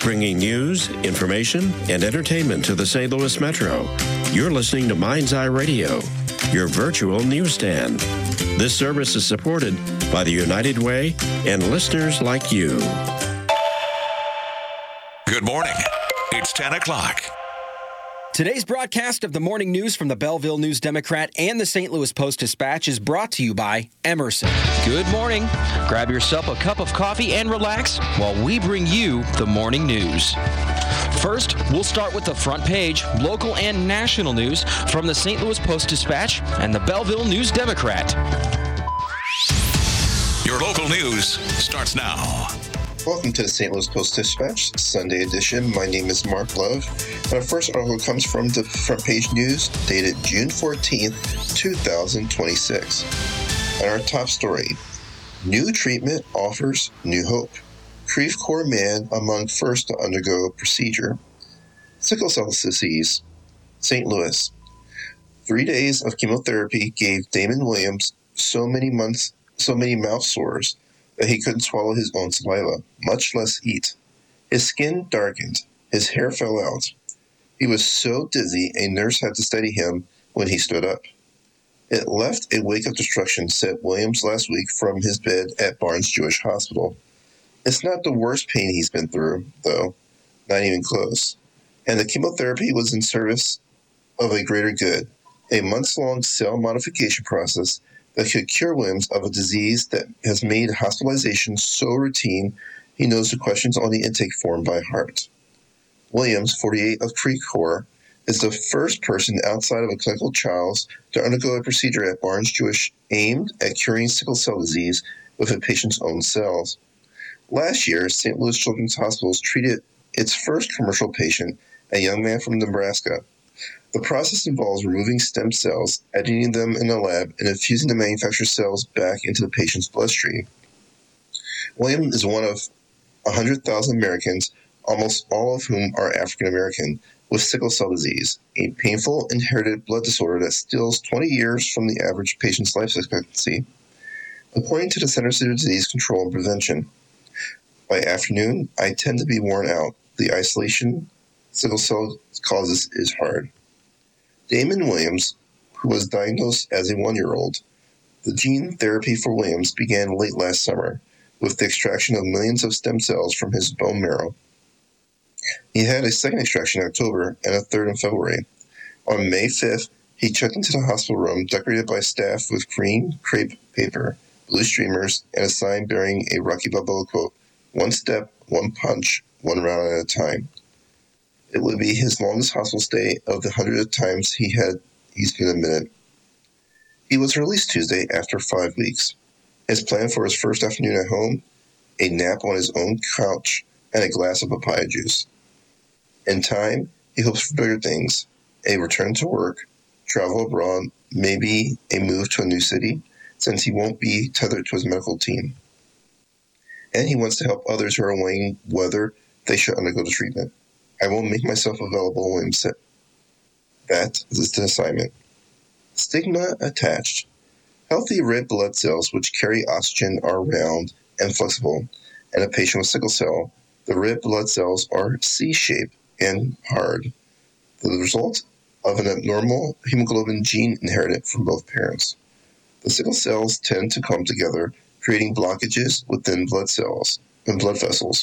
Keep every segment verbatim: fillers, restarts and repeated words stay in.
bringing news, information, and entertainment to the Saint Louis Metro. You're listening to Mind's Eye Radio, your virtual newsstand. This service is supported by the United Way and listeners like you. Good morning. It's ten o'clock. Today's broadcast of the morning news from the Belleville News Democrat and the Saint Louis Post-Dispatch is brought to you by Emerson. Good morning. Grab yourself a cup of coffee and relax while we bring you the morning news. First, we'll start with the front page, local and national news from the Saint Louis Post-Dispatch and the Belleville News Democrat. Your local news starts now. Welcome to the Saint Louis Post-Dispatch, Sunday edition. My name is Mark Love, and our first article comes from the front page news dated June fourteenth, twenty twenty-six. And our top story, new treatment offers new hope. Creve Coeur man among first to undergo procedure. Sickle cell disease, Saint Louis. Three days of chemotherapy gave Damon Williams so many months, so many mouth sores that he couldn't swallow his own saliva, much less eat. His skin darkened. His hair fell out. He was so dizzy, a nurse had to steady him when he stood up. It left a wake of destruction, said Williams last week from his bed at Barnes Jewish Hospital. It's not the worst pain he's been through, though. Not even close. And the chemotherapy was in service of a greater good, a months-long cell modification process that could cure Williams of a disease that has made hospitalization so routine he knows the questions on the intake form by heart. Williams, forty-eight, of Creve Coeur, is the first person outside of a clinical trials to undergo a procedure at Barnes Jewish aimed at curing sickle cell disease with a patient's own cells. Last year, Saint Louis Children's Hospitals treated its first commercial patient, a young man from Nebraska. The process involves removing stem cells, editing them in a lab, and infusing the manufactured cells back into the patient's bloodstream. William is one of one hundred thousand Americans, almost all of whom are African American, with sickle cell disease, a painful inherited blood disorder that steals twenty years from the average patient's life expectancy. According to the Centers for Disease Control and Prevention, by afternoon, I tend to be worn out. The isolation sickle cell causes is hard. Damon Williams, who was diagnosed as a one-year-old, the gene therapy for Williams began late last summer with the extraction of millions of stem cells from his bone marrow. He had a second extraction in October and a third in February. On May fifth, he checked into the hospital room decorated by staff with green crepe paper, blue streamers, and a sign bearing a Rocky Balboa quote, "One step, one punch, one round at a time." It would be his longest hospital stay of the hundred of times he had he's been admitted. He was released Tuesday after five weeks. His plan for his first afternoon at home, a nap on his own couch, and a glass of papaya juice. In time, he hopes for bigger things, a return to work, travel abroad, maybe a move to a new city, since he won't be tethered to his medical team. And he wants to help others who are weighing whether they should undergo the treatment. I will make myself available, Williams said. That is the assignment. Stigma attached. Healthy red blood cells which carry oxygen are round and flexible. In a patient with sickle cell, the red blood cells are C-shaped and hard, the result of an abnormal hemoglobin gene inherited from both parents. The sickle cells tend to come together, creating blockages within blood cells and blood vessels.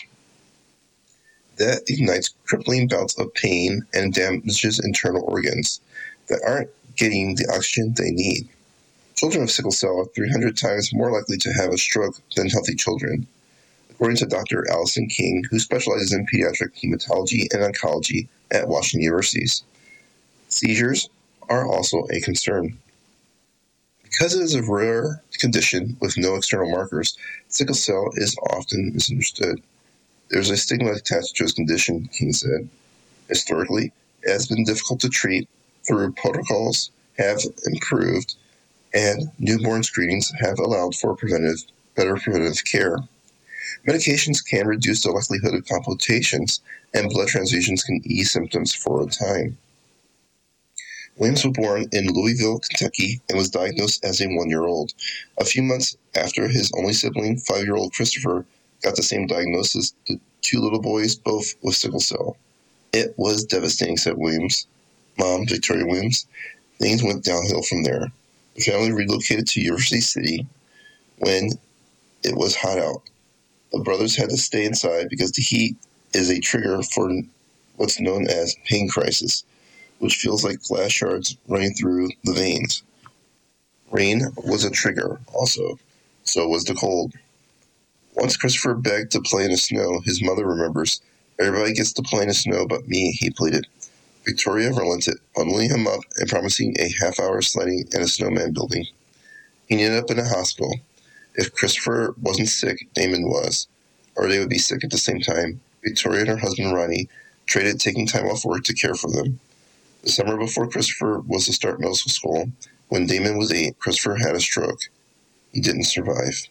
That ignites crippling bouts of pain and damages internal organs that aren't getting the oxygen they need. Children with sickle cell are three hundred times more likely to have a stroke than healthy children, according to Doctor Allison King, who specializes in pediatric hematology and oncology at Washington University. Seizures are also a concern. Because it is a rare condition with no external markers, sickle cell is often misunderstood. There's a stigma attached to this condition, King said. Historically, it has been difficult to treat through protocols have improved, and newborn screenings have allowed for preventive, better preventive care. Medications can reduce the likelihood of complications, and blood transfusions can ease symptoms for a time. Williams was born in Louisville, Kentucky, and was diagnosed as a one-year-old. A few months after his only sibling, five-year-old Christopher, got the same diagnosis, the two little boys, both with sickle cell. It was devastating, said Williams' mom, Victoria Williams. Things went downhill from there. The family relocated to University City when it was hot out. The brothers had to stay inside because the heat is a trigger for what's known as pain crisis, which feels like glass shards running through the veins. Rain was a trigger also, so was the cold. Once Christopher begged to play in the snow, his mother remembers, "Everybody gets to play in the snow but me," he pleaded. Victoria relented, bundling him up and promising a half-hour sledding in a snowman building. He ended up in a hospital. If Christopher wasn't sick, Damon was, or they would be sick at the same time. Victoria and her husband Ronnie traded taking time off work to care for them. The summer before Christopher was to start middle school, when Damon was eight, Christopher had a stroke. He didn't survive.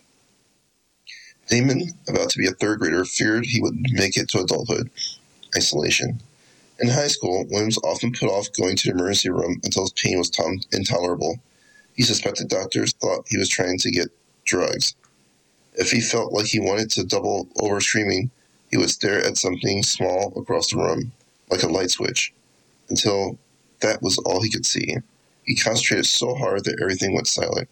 Damon, about to be a third grader, feared he would make it to adulthood. Isolation. In high school, Williams often put off going to the emergency room until his pain was tom- intolerable. He suspected doctors thought he was trying to get drugs. If he felt like he wanted to double over screaming, he would stare at something small across the room, like a light switch, until that was all he could see. He concentrated so hard that everything went silent.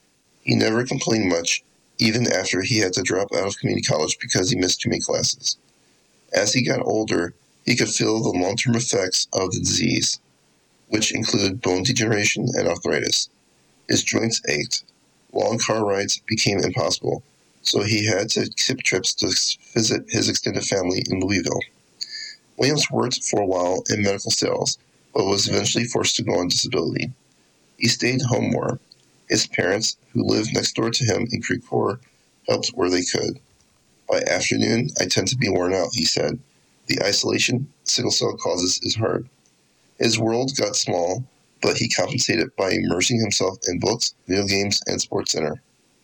He never complained much, even after he had to drop out of community college because he missed too many classes. As he got older, he could feel the long-term effects of the disease, which included bone degeneration and arthritis. His joints ached. Long car rides became impossible, so he had to skip trips to visit his extended family in Louisville. Williams worked for a while in medical sales, but was eventually forced to go on disability. He stayed home more. His parents, who lived next door to him in Creve Coeur, helped where they could. "By afternoon, I tend to be worn out," he said. "The isolation sickle cell causes is hard." His world got small, but he compensated by immersing himself in books, video games, and Sports Center.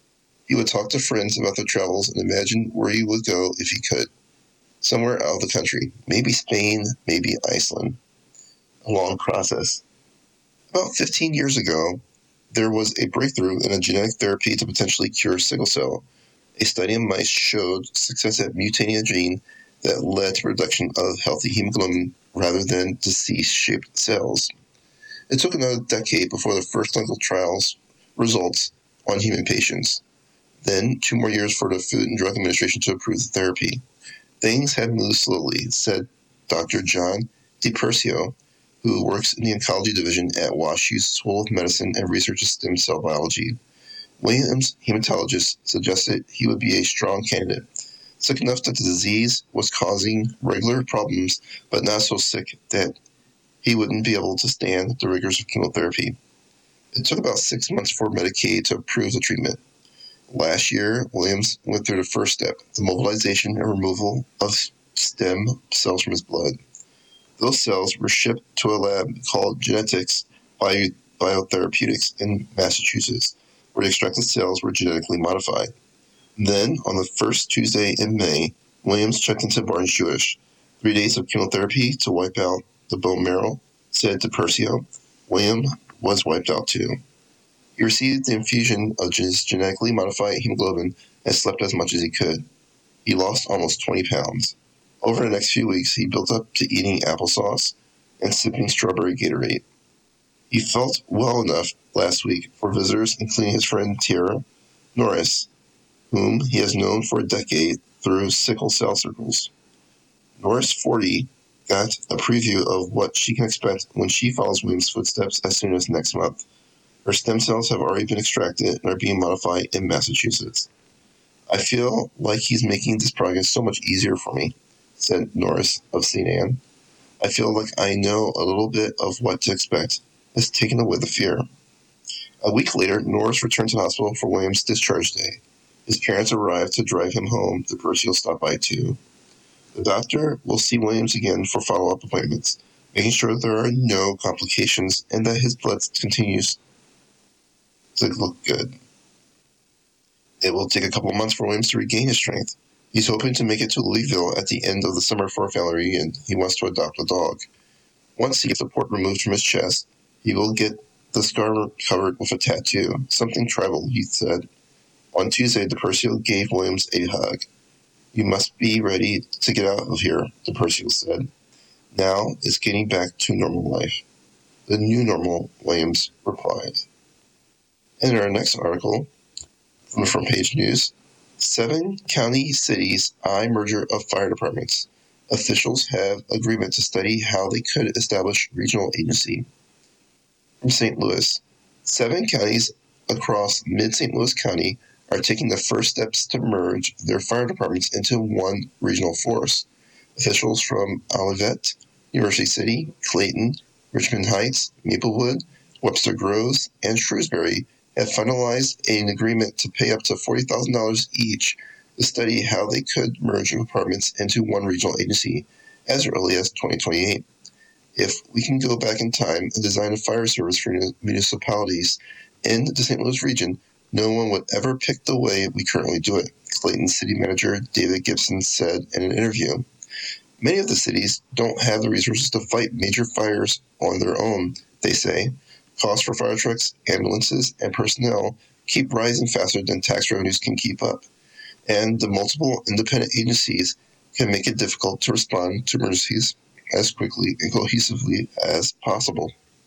He would talk to friends about their travels and imagine where he would go if he could. Somewhere out of the country, maybe Spain, maybe Iceland. A long process. About fifteen years ago, there was a breakthrough in a genetic therapy to potentially cure sickle cell. A study in mice showed success at mutating a gene that led to production of healthy hemoglobin rather than disease-shaped cells. It took another decade before the first clinical trials results on human patients. Then two more years for the Food and Drug Administration to approve the therapy. Things had moved slowly, said Doctor John DiPersio, who works in the oncology division at WashU's School of Medicine and researches stem cell biology. Williams, hematologist, suggested he would be a strong candidate, sick enough that the disease was causing regular problems, but not so sick that he wouldn't be able to stand the rigors of chemotherapy. It took about six months for Medicaid to approve the treatment. Last year, Williams went through the first step, the mobilization and removal of stem cells from his blood. Those cells were shipped to a lab called Genetics Bio- Biotherapeutics in Massachusetts, where the extracted cells were genetically modified. Then, on the first Tuesday in May, Williams checked into Barnes Jewish. Three days of chemotherapy to wipe out the bone marrow, said DiPersio. William was wiped out too. He received the infusion of his genetically modified hemoglobin and slept as much as he could. He lost almost twenty pounds. Over the next few weeks, he built up to eating applesauce and sipping strawberry Gatorade. He felt well enough last week for visitors, including his friend Tierra Norris, whom he has known for a decade through sickle cell circles. Norris, forty, got a preview of what she can expect when she follows Williams' footsteps as soon as next month. Her stem cells have already been extracted and are being modified in Massachusetts. "I feel like he's making this progress so much easier for me," said Norris of Saint Anne. "I feel like I know a little bit of what to expect. It's taken away the fear." A week later, Norris returned to the hospital for Williams' discharge day. His parents arrived to drive him home. DiPersio stopped by too. The doctor will see Williams again for follow-up appointments, making sure there are no complications and that his blood continues to look good. It will take a couple of months for Williams to regain his strength. He's hoping to make it to Louisville at the end of the summer for a family reunion. He wants to adopt a dog. Once he gets the port removed from his chest, he will get the scar covered with a tattoo, something tribal, he said. On Tuesday, DiPersio gave Williams a hug. You must be ready to get out of here, the Percival said. Now it's getting back to normal life. The new normal, Williams replied. In our next article, from the front page news, seven county cities eye merger of fire departments. Officials have agreement to study how they could establish regional agency. From Saint Louis, seven counties across mid-Saint Louis County are taking the first steps to merge their fire departments into one regional force. Officials from Olivet, University City, Clayton, Richmond Heights, Maplewood, Webster Groves, and Shrewsbury have finalized an agreement to pay up to forty thousand dollars each to study how they could merge departments into one regional agency as early as twenty twenty-eight. If we can go back in time and design a fire service for municipalities in the Saint Louis region, no one would ever pick the way we currently do it, Clayton City Manager David Gibson said in an interview. Many of the cities don't have the resources to fight major fires on their own, they say. Costs for fire trucks, ambulances, and personnel keep rising faster than tax revenues can keep up, and the multiple independent agencies can make it difficult to respond to emergencies as quickly and cohesively as possible.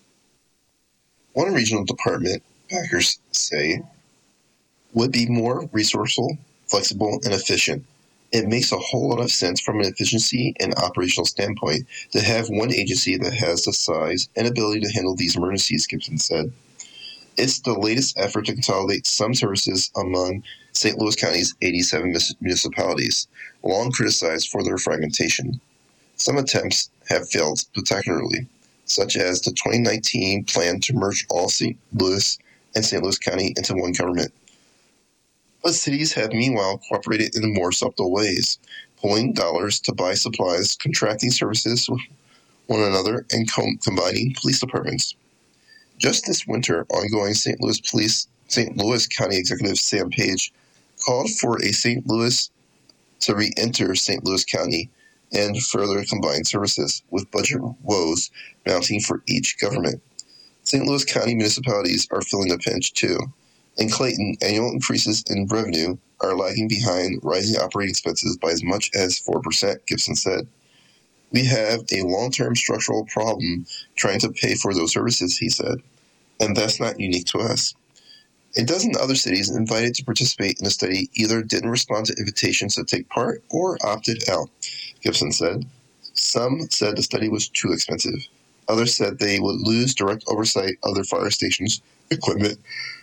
One regional department, backers say, would be more resourceful, flexible, and efficient. It makes a whole lot of sense from an efficiency and operational standpoint to have one agency that has the size and ability to handle these emergencies, Gibson said. It's the latest effort to consolidate some services among Saint Louis County's eighty-seven municipalities, long criticized for their fragmentation. Some attempts have failed spectacularly, such as the twenty nineteen plan to merge all Saint Louis and Saint Louis County into one government. But cities have meanwhile cooperated in more subtle ways, pulling dollars to buy supplies, contracting services with one another, and com- combining police departments. Just this winter, ongoing Saint Louis Police, Saint Louis County Executive Sam Page called for a Saint Louis to re-enter Saint Louis County and further combine services, with budget woes mounting for each government. Saint Louis County municipalities are feeling the pinch too. In Clayton, annual increases in revenue are lagging behind rising operating expenses by as much as four percent, Gibson said. We have a long-term structural problem trying to pay for those services, he said, and that's not unique to us. A dozen other cities invited to participate in the study either didn't respond to invitations to take part or opted out, Gibson said. Some said the study was too expensive. Others said they would lose direct oversight of their fire stations, equipment,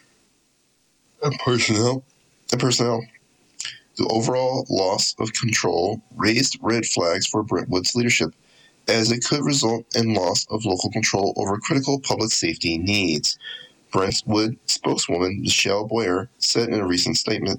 and personnel. And personnel. The overall loss of control raised red flags for Brentwood's leadership, as it could result in loss of local control over critical public safety needs, Brentwood spokeswoman Michelle Boyer said in a recent statement.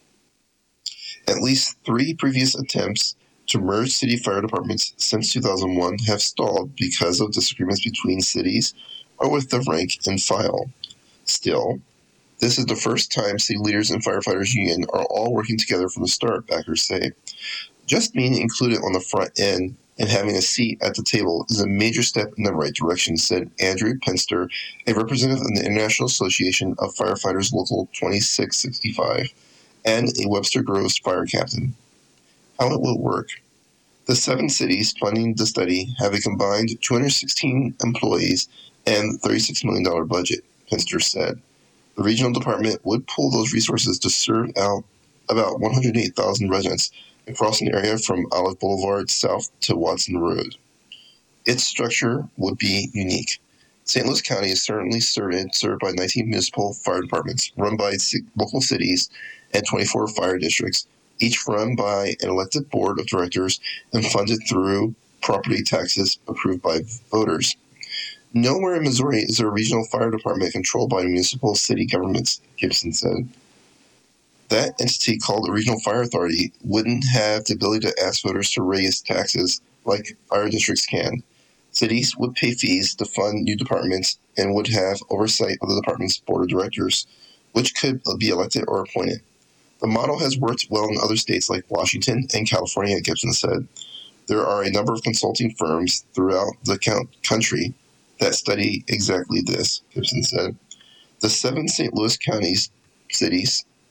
At least three previous attempts to merge city fire departments since two thousand one have stalled because of disagreements between cities or with the rank and file. Still, this is the first time city leaders and firefighters union are all working together from the start, backers say. Just being included on the front end and having a seat at the table is a major step in the right direction, said Andrew Penster, a representative of the International Association of Firefighters Local twenty-six sixty-five, and a Webster Groves fire captain. How it will work. The seven cities funding the study have a combined two hundred sixteen employees and thirty-six million dollars budget, Penster said. The regional department would pool those resources to serve out about one hundred eight thousand residents across an area from Olive Boulevard south to Watson Road. Its structure would be unique. Saint Louis County is certainly served, served by nineteen municipal fire departments run by local cities and twenty-four fire districts, each run by an elected board of directors and funded through property taxes approved by voters. Nowhere in Missouri is there a regional fire department controlled by municipal city governments, Gibson said. That entity, called the Regional Fire Authority, wouldn't have the ability to ask voters to raise taxes like fire districts can. Cities would pay fees to fund new departments and would have oversight of the department's board of directors, which could be elected or appointed. The model has worked well in other states like Washington and California, Gibson said. There are a number of consulting firms throughout the country that study exactly this, Gibson said. The seven Saint Louis counties, cities,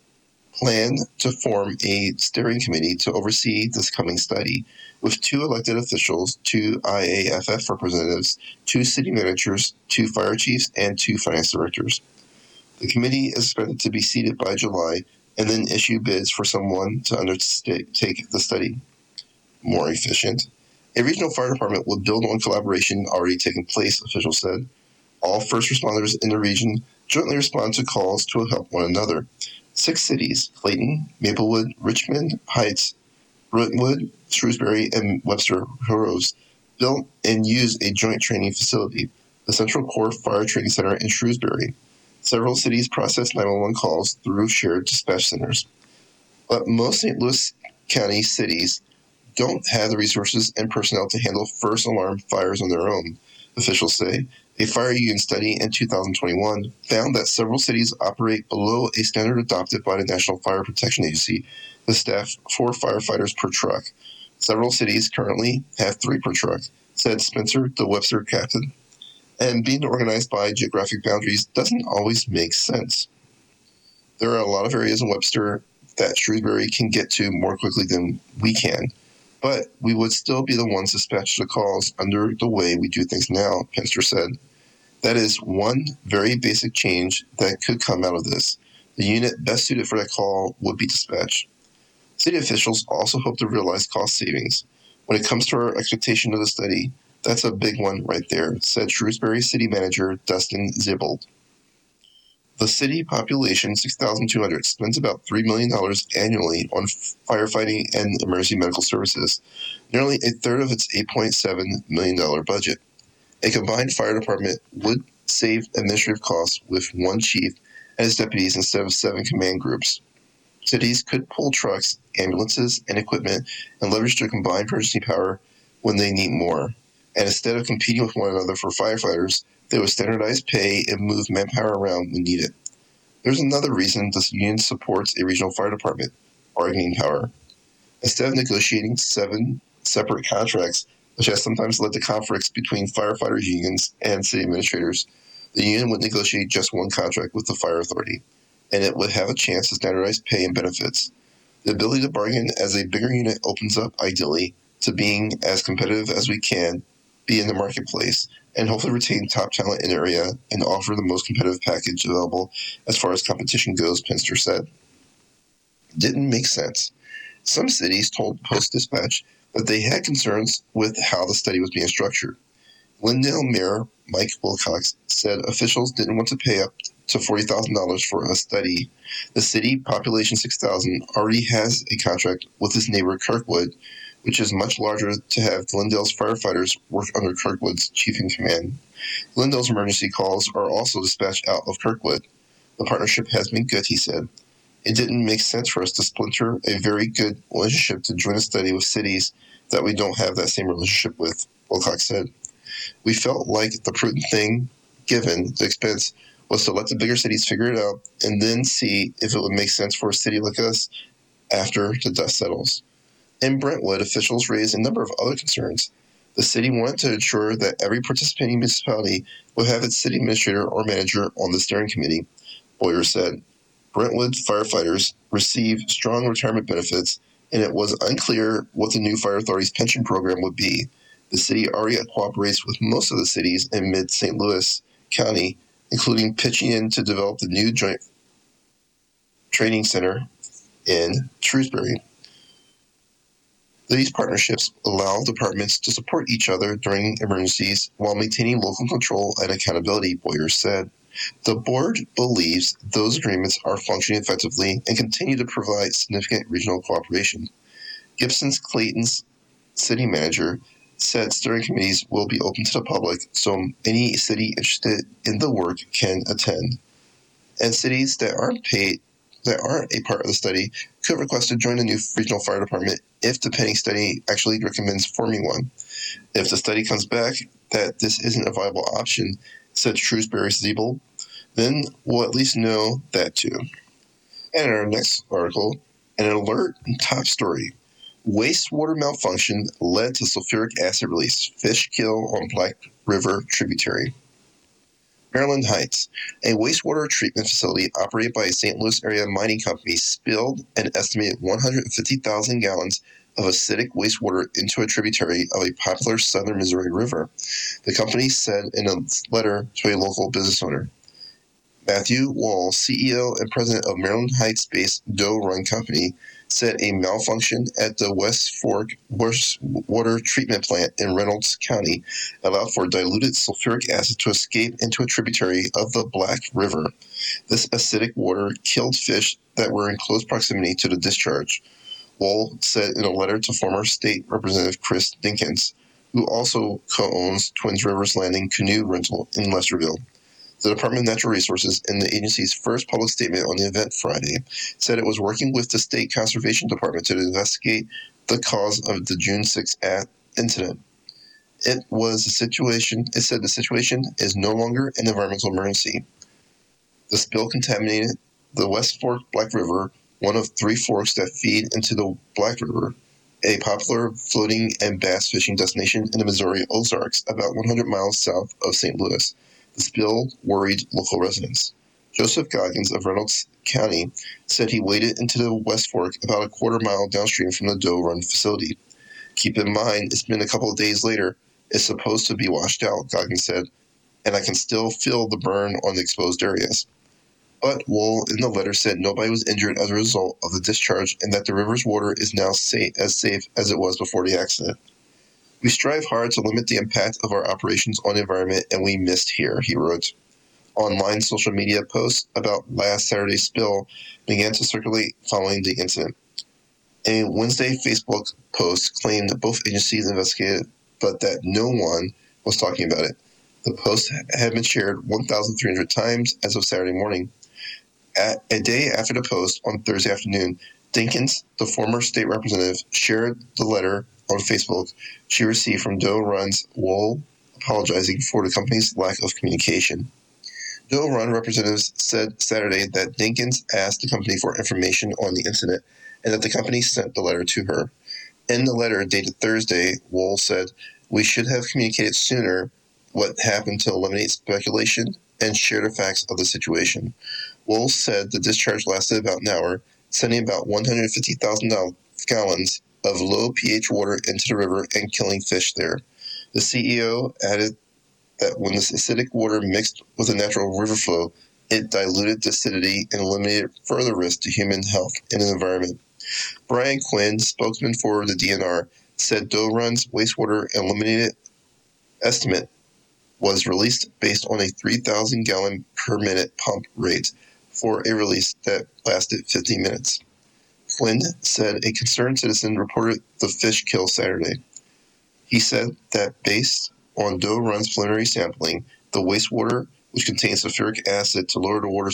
plan to form a steering committee to oversee this coming study, with two elected officials, two I A F F representatives, two city managers, two fire chiefs, and two finance directors. The committee is expected to be seated by July and then issue bids for someone to undertake the study. More efficient. A regional fire department would build on collaboration already taking place, officials said. All first responders in the region jointly respond to calls to help one another. Six cities, Clayton, Maplewood, Richmond Heights, Brentwood, Shrewsbury, and Webster Hills, built and use a joint training facility, the Central Core Fire Training Center in Shrewsbury. Several cities process nine one one calls through shared dispatch centers. But most Saint Louis County cities don't have the resources and personnel to handle first alarm fires on their own, officials say. A fire union study in two thousand twenty-one found that several cities operate below a standard adopted by the National Fire Protection Agency to staff four firefighters per truck. Several cities currently have three per truck, said Spencer, the Webster captain. And being organized by geographic boundaries doesn't always make sense. There are a lot of areas in Webster that Shrewsbury can get to more quickly than we can, but we would still be the ones dispatched the calls under the way we do things now, Penster said. That is one very basic change that could come out of this. The unit best suited for that call would be dispatched. City officials also hope to realize cost savings. When it comes to our expectation of the study, that's a big one right there, said Shrewsbury City Manager Dustin Zibold. The city population, six thousand two hundred, spends about three million dollars annually on firefighting and emergency medical services, nearly a third of its eight point seven million dollars budget. A combined fire department would save administrative costs with one chief and his deputies instead of seven command groups. Cities could pull trucks, ambulances, and equipment and leverage their combined emergency power when they need more. And instead of competing with one another for firefighters, they would standardize pay and move manpower around when needed. There's another reason this union supports a regional fire department: bargaining power. Instead of negotiating seven separate contracts, which has sometimes led to conflicts between firefighters unions and city administrators, the union would negotiate just one contract with the fire authority, and it would have a chance to standardize pay and benefits. The ability to bargain as a bigger unit opens up, ideally, to being as competitive as we can be in the marketplace, and hopefully retain top talent in the area and offer the most competitive package available as far as competition goes, Penster said. Didn't make sense. Some cities told Post-Dispatch that they had concerns with how the study was being structured. Glendale Mayor Mike Wilcox said officials didn't want to pay up to forty thousand dollars for a study. The city, population six thousand, already has a contract with its neighbor Kirkwood, which is much larger to have Glendale's firefighters work under Kirkwood's chief in command. Glendale's emergency calls are also dispatched out of Kirkwood. The partnership has been good, he said. It didn't make sense for us to splinter a very good relationship to join a study with cities that we don't have that same relationship with, Wilcox said. We felt like the prudent thing, given the expense, was to let the bigger cities figure it out and then see if it would make sense for a city like us after the dust settles. In Brentwood, officials raised a number of other concerns. The city wanted to ensure that every participating municipality would have its city administrator or manager on the steering committee, Boyer said. Brentwood firefighters receive strong retirement benefits, and it was unclear what the new fire authority's pension program would be. The city already cooperates with most of the cities in mid-Saint Louis County, including pitching in to develop the new joint training center in Shrewsbury. These partnerships allow departments to support each other during emergencies while maintaining local control and accountability, Boyer said. The board believes those agreements are functioning effectively and continue to provide significant regional cooperation. Gibson's Clayton's city manager said steering committees will be open to the public so any city interested in the work can attend. And cities that aren't paid that aren't a part of the study could request to join the new regional fire department if the pending study actually recommends forming one. If the study comes back that this isn't a viable option, said Shrewsbury Ziebel, then we'll at least know that too. And in our next article, an alert and top story. Wastewater malfunction led to sulfuric acid release. Fish kill on Black River tributary. Maryland Heights, a wastewater treatment facility operated by a Saint Louis area mining company, spilled an estimated one hundred fifty thousand gallons of acidic wastewater into a tributary of a popular southern Missouri river, the company said in a letter to a local business owner. Matthew Wall, C E O and president of Maryland Heights-based Doe Run Company, said a malfunction at the West Fork water treatment plant in Reynolds County allowed for diluted sulfuric acid to escape into a tributary of the Black River. This acidic water killed fish that were in close proximity to the discharge, Wall said in a letter to former state representative Chris Dinkins, who also co-owns Twins Rivers Landing Canoe Rental in Lesterville. The Department of Natural Resources, in the agency's first public statement on the event Friday, said it was working with the State Conservation Department to investigate the cause of the June sixth incident. It was a situation, it said the situation is no longer an environmental emergency. The spill contaminated the West Fork Black River, one of three forks that feed into the Black River, a popular floating and bass fishing destination in the Missouri Ozarks, about one hundred miles south of Saint Louis. The spill worried local residents. Joseph Goggins of Reynolds County said he waded into the West Fork about a quarter mile downstream from the Doe Run facility. Keep in mind, it's been a couple of days later. It's supposed to be washed out, Goggins said, and I can still feel the burn on the exposed areas. But Wool in the letter said nobody was injured as a result of the discharge and that the river's water is now safe, as safe as it was before the accident. We strive hard to limit the impact of our operations on the environment, and we missed here, he wrote. Online social media posts about last Saturday's spill began to circulate following the incident. A Wednesday Facebook post claimed that both agencies investigated, but that no one was talking about it. The post had been shared one thousand three hundred times as of Saturday morning. At a day after the post, on Thursday afternoon, Dinkins, the former state representative, shared the letter on Facebook she received from Doe Run's Wool apologizing for the company's lack of communication. Doe Run representatives said Saturday that Dinkins asked the company for information on the incident and that the company sent the letter to her. In the letter dated Thursday, Wool said, "We should have communicated sooner what happened to eliminate speculation and share the facts of the situation." Wool said the discharge lasted about an hour, sending about one hundred fifty thousand gallons of low pH water into the river and killing fish there. The C E O added that when this acidic water mixed with the natural river flow, it diluted the acidity and eliminated further risk to human health and the environment. Brian Quinn, spokesman for the D N R, said Doe Run's wastewater eliminated estimate was released based on a three thousand gallon per minute pump rate for a release that lasted fifty minutes. Quinn said a concerned citizen reported the fish kill Saturday. He said that based on Doe Run's preliminary sampling, the wastewater, which contains sulfuric acid to lower the water's